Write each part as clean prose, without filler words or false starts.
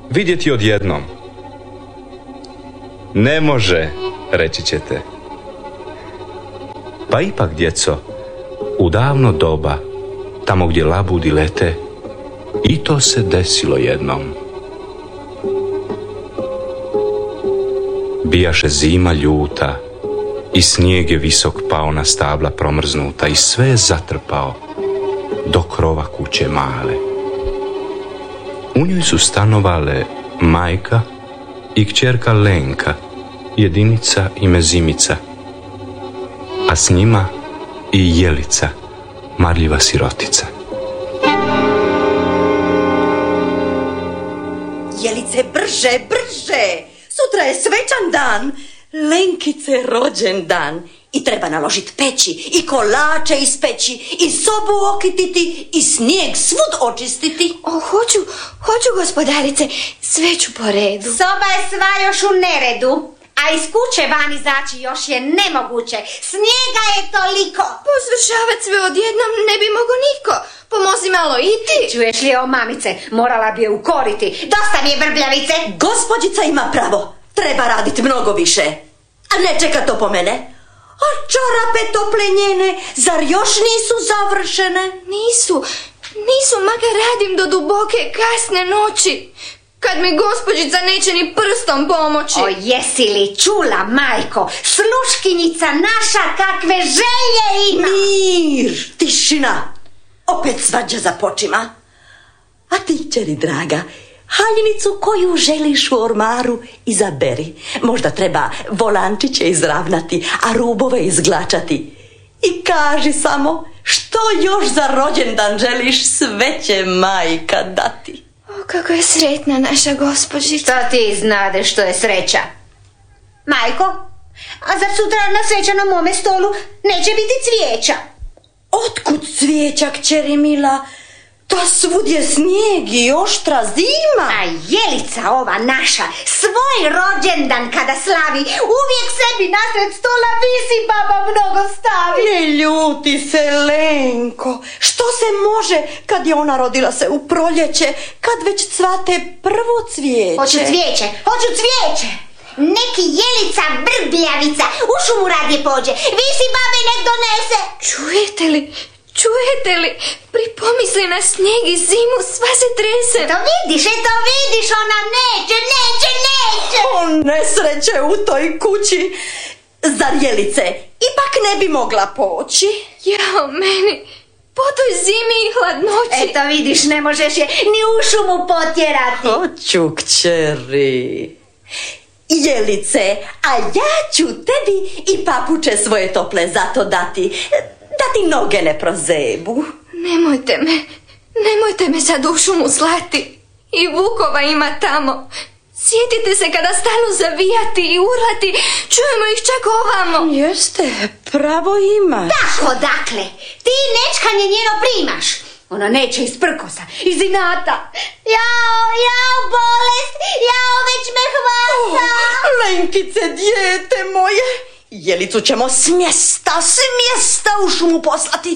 vidjeti odjednom. Ne može, reći ćete. Pa ipak, djeco, u davno doba, tamo gdje labudi lete, i to se desilo jednom. Bijaše zima ljuta i snijeg je visok pao na stabla promrznuta i sve je zatrpao do krova kuće male. U njoj su stanovale majka i kćerka Lenka, jedinica ime Zimica, a s njima i Jelica, marljiva sirotica. Jelice, brže, brže! Sutra je svečan dan, Lenkice rođendan. I treba naložiti peći, i kolače ispeći, i sobu okititi, i snijeg svud očistiti. Hoću, gospodarice, sve ću po redu. Soba je sva još u neredu, a iz kuće van izaći još je nemoguće. Snijega je toliko. Posvršavati sve odjednom ne bi mogo niko. Pomozi malo i ti. Čuješ li ovo, mamice? Morala bi je ukoriti. Dosta mi je brbljavice. Gospođica ima pravo. Treba raditi mnogo više. A ne čeka to po mene. A čarape tople njene, zar još nisu završene? Nisu, makar radim do duboke kasne noći. Kad mi gospođica neće ni prstom pomoći. O, jesi li čula, majko? Sluškinjica naša kakve želje ima. Mir, tišina. Opet svađa započima. A ti, kćeri draga, haljinicu koju želiš u ormaru izaberi. Možda treba volančiće izravnati, a rubove izglačati. I kaži samo što još za rođendan želiš, sve će majka dati. O, kako je sretna naša gospođica. To ti znade što je sreća. Majko, a zar sutra na svečanom mome stolu neće biti cvijeća? Otkud cvijeća, kćeri mila? Ta svud je snijeg i oštra zima. A Jelica ova naša svoj rođendan kada slavi uvijek sebi nasred stola visi baba mnogo stavi. Ne ljuti se, Lenko. Što se može kad je ona rodila se u proljeće, kad već cvate prvo cvijeće? Hoću cvijeće. Neki Jelica brbljavica u šumu radije pođe. Visi babe nek donese. Čujete li? Pripomisli na snijeg i zimu, sva se trese. To vidiš, ona neće. O, nesreće u toj kući. Zar Jelice ipak ne bi mogla poći? Jao, meni, po toj zimi i hladnoći. Eto vidiš, ne možeš je ni u šumu potjerati. Hoću, kćeri. Jelice, a ja ću tebi i papuče svoje tople zato dati, da ti noge ne prozebu. Nemojte me sad u šumu slati. I vukova ima tamo. Sjetite se kada stanu zavijati i urlati, čujemo ih čak ovamo. Jeste, pravo imaš. Tako, dakle, ti nečkanje njeno primaš. Ona neće iz prkosa, iz inata. Jao, bolest, već me hvata. Lenkice, dijete moje, Jelicu ćemo s mjesta u šumu poslati.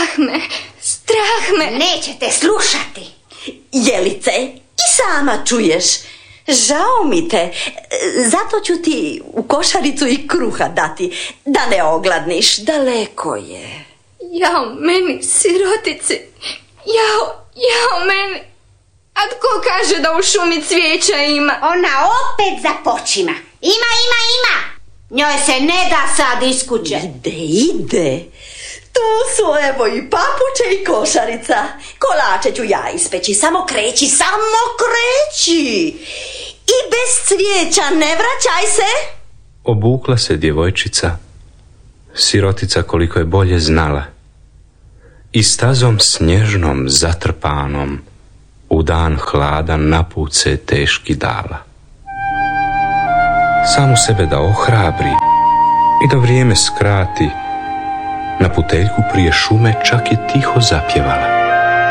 Strah me. Nećete slušati. Jelice, i sama čuješ, žao mi te, zato ću ti u košaricu i kruha dati, da ne ogladniš, daleko je. Jao meni, sirotici, jao meni. A tko kaže da u šumi cvijeća ima? Ona opet započima. Ima. Njoj se ne da sad iz kuće. Ide. Tu su evo i papuče i košarica. Kolače ću ja ispeći, samo kreći. I bez cvijeća ne vraćaj se. Obukla se djevojčica, sirotica koliko je bolje znala, i stazom snježnom zatrpanom u dan hladan na put se teški dala. Samu sebe da ohrabri i da vrijeme skrati, na puteljku prije šume čak je tiho zapjevala.